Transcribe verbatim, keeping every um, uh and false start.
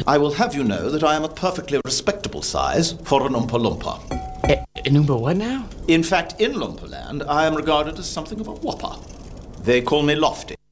I will have you know that I am a perfectly respectable size for an Oompa Loompa. A- an Oompa what now? In fact, in Loompa Land, I am regarded as something of a whopper. They call me Lofty.